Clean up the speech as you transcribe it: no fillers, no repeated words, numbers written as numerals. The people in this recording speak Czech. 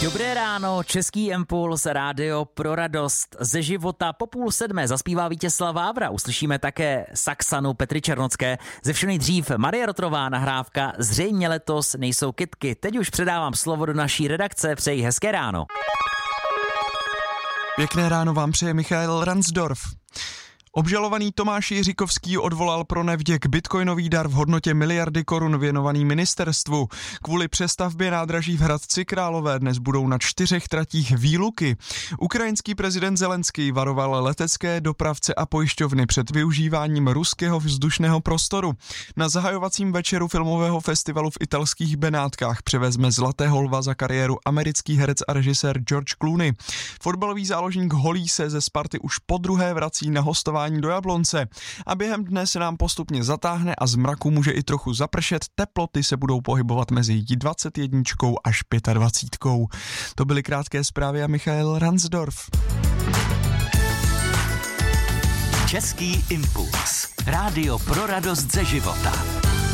Dobré ráno, Český impuls, rádio pro radost ze života. Po 6:30 zaspívá Vítězslav Vávra. Uslyšíme také Saxanu Petry Černocké. Ze všeho nejdřív Marie Rotrová nahrávka Zřejmě letos nejsou kytky. Teď už předávám slovo do naší redakce. Přeji hezké ráno. Pěkné ráno vám přeje Michael Ransdorf. Obžalovaný Tomáš Jiříkovský odvolal pro nevděk bitcoinový dar v hodnotě miliardy korun věnovaný ministerstvu. Kvůli přestavbě nádraží v Hradci Králové dnes budou na 4 tratích výluky. Ukrajinský prezident Zelenský varoval letecké dopravce a pojišťovny před využíváním ruského vzdušného prostoru. Na zahajovacím večeru filmového festivalu v italských Benátkách převezme Zlatého lva za kariéru americký herec a režisér George Clooney. Fotbalový záložník Holý se ze Sparty už podruhé vrací na hostování do Jablonce. A během dne se nám postupně zatáhne a z mraku může i trochu zapršet. Teploty se budou pohybovat mezi 21 až 25. To byly krátké zprávy a Michael Ransdorf. Český impuls. Rádio pro radost ze života.